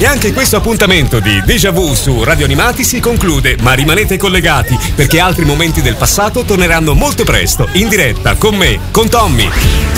E anche questo appuntamento di Déjà Vu su Radio Animati si conclude, ma rimanete collegati perché altri momenti del passato torneranno molto presto, in diretta, con me, con Tommy.